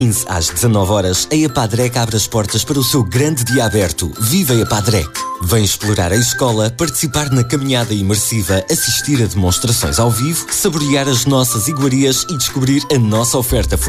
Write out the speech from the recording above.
15 às 19 horas, a EPADREC abre as portas para o seu grande dia aberto. Viva a EPADREC! Vem explorar a escola, participar na caminhada imersiva, assistir a demonstrações ao vivo, saborear as nossas iguarias e descobrir a nossa oferta formativa.